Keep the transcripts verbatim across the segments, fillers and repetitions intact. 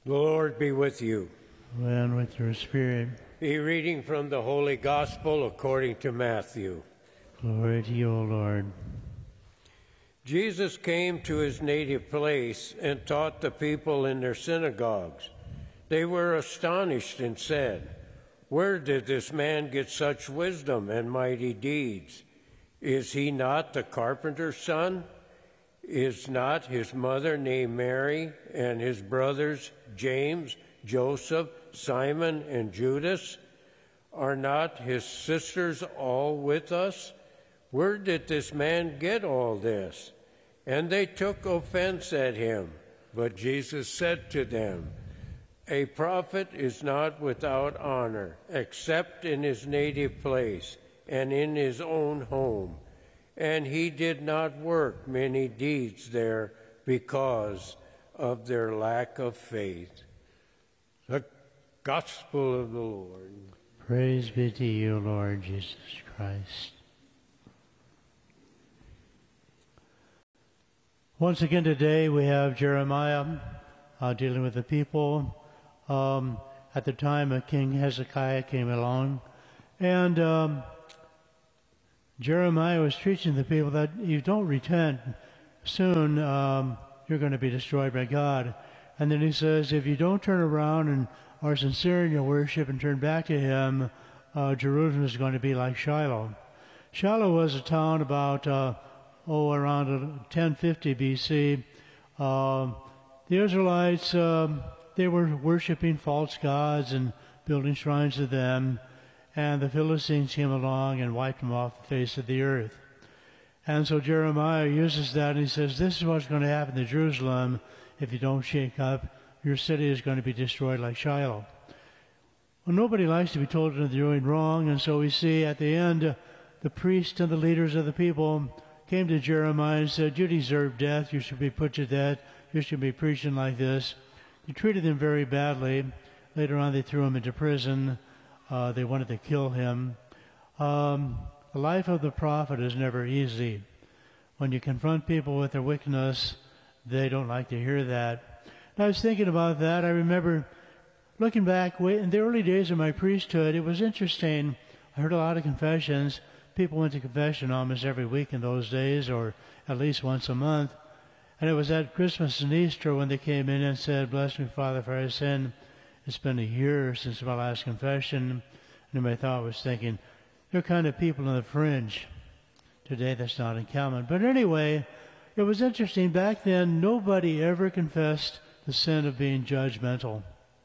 The Lord be with you. And with your spirit. A reading from the Holy Gospel according to Matthew. Glory to you, O Lord. Jesus came to his native place and taught the people in their synagogues. They were astonished and said, "Where did this man get such wisdom and mighty deeds? Is he not the carpenter's son? Is not his mother named Mary, and his brothers James, Joseph, Simon, and Judas? Are not his sisters all with us? Where did this man get all this?" And they took offense at him. But Jesus said to them, "A prophet is not without honor, except in his native place and in his own home. And he did not work many deeds there because of their lack of faith." The Gospel of the Lord. Praise be to you, Lord Jesus Christ. Once again today we have Jeremiah uh, dealing with the people. Um, at the time of King Hezekiah came along, and um, Jeremiah was teaching the people that if you don't repent, soon um, you're going to be destroyed by God. And then he says, if you don't turn around and are sincere in your worship and turn back to him, uh, Jerusalem is going to be like Shiloh. Shiloh was a town about, uh, oh, around ten fifty B C. Uh, the Israelites, um, they were worshiping false gods and building shrines to them. And the Philistines came along and wiped them off the face of the earth. And so Jeremiah uses that and he says, this is what's going to happen to Jerusalem if you don't shake up. Your city is going to be destroyed like Shiloh. Well, nobody likes to be told that they're doing wrong, and so we see at the end, uh, the priests and the leaders of the people came to Jeremiah and said, you deserve death, you should be put to death, you should be preaching like this. They treated him very badly. Later on they threw him into prison. Uh, they wanted to kill him. Um, the life of the prophet is never easy. When you confront people with their wickedness, they don't like to hear that. And I was thinking about that. I remember looking back in the early days of my priesthood, it was interesting. I heard a lot of confessions. People went to confession almost every week in those days, or at least once a month. And it was at Christmas and Easter when they came in and said, "Bless me, Father, for I sin. It's been a year since my last confession." And my thought was thinking, they're kind of people on the fringe. Today that's not uncommon. But anyway, it was interesting. Back then, nobody ever confessed the sin of being judgmental.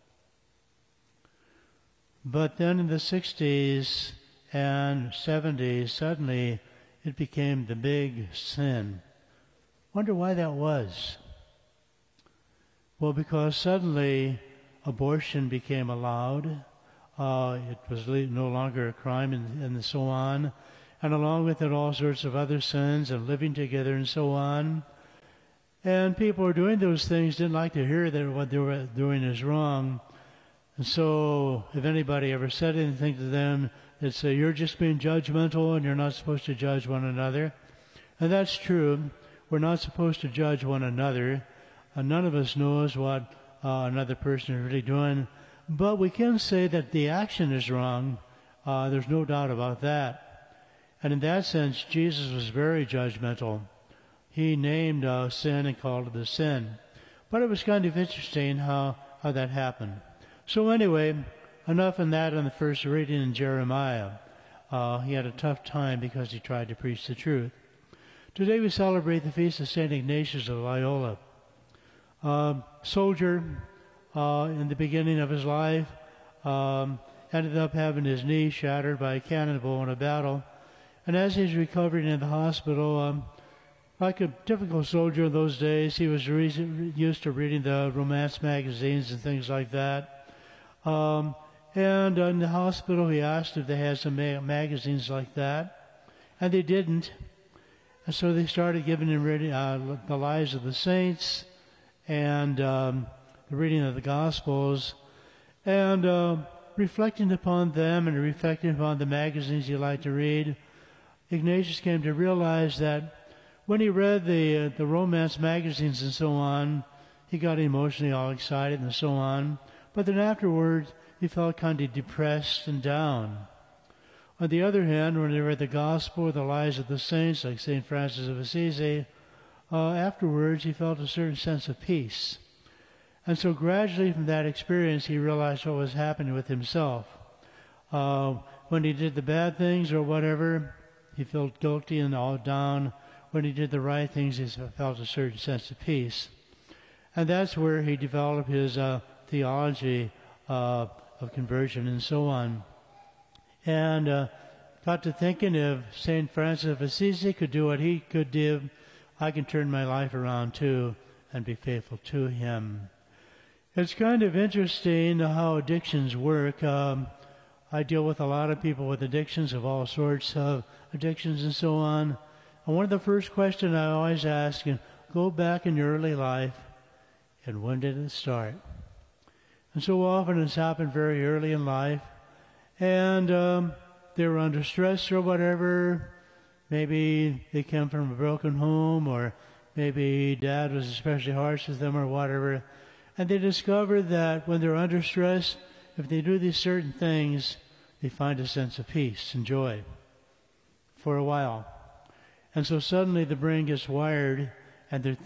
But then in the sixties and seventies, suddenly it became the big sin. Wonder why that was. Well, because suddenly abortion became allowed. Uh, it was no longer a crime and, and so on. And along with it, all sorts of other sins and living together and so on. And people who were doing those things didn't like to hear that what they were doing is wrong. And so if anybody ever said anything to them, they'd say, you're just being judgmental and you're not supposed to judge one another. And that's true. We're not supposed to judge one another. Uh, none of us knows what uh, another person is really doing. But we can say that the action is wrong. Uh, there's no doubt about that. And in that sense, Jesus was very judgmental. He named uh, sin and called it a sin. But it was kind of interesting how, how that happened. So anyway, enough in that on the first reading in Jeremiah. Uh, he had a tough time because he tried to preach the truth. Today we celebrate the feast of Saint Ignatius of Loyola. Uh, soldier, uh, in the beginning of his life, um, ended up having his knee shattered by a cannonball in a battle. And as he's recovering in the hospital, um, like a typical soldier in those days, he was re- used to reading the romance magazines and things like that. Um, and uh, in the hospital, he asked if they had some ma- magazines like that, and they didn't. And so they started giving him reading, uh, the lives of the saints and um, the reading of the Gospels, and uh, reflecting upon them and reflecting upon the magazines he liked to read. Ignatius came to realize that when he read the uh, the romance magazines and so on, he got emotionally all excited and so on. But then afterwards, he felt kind of depressed and down. On the other hand, when he read the Gospel or the lives of the saints, like Saint Francis of Assisi, uh, afterwards he felt a certain sense of peace. And so gradually from that experience, he realized what was happening with himself. Uh, when he did the bad things or whatever, he felt guilty and all down. When he did the right things, he felt a certain sense of peace. And that's where he developed his uh, theology uh, of conversion and so on. And uh, got to thinking, if Saint Francis of Assisi could do what he could do, I can turn my life around too and be faithful to him. It's kind of interesting how addictions work. Um, I deal with a lot of people with addictions of all sorts of addictions and so on. And one of the first questions I always ask is, go back in your early life, and when did it start? And so often it's happened very early in life, and um, they were under stress or whatever. Maybe they came from a broken home, or maybe dad was especially harsh with them or whatever. And they discover that when they're under stress, if they do these certain things, they find a sense of peace and joy for a while. And so suddenly the brain gets wired, and they're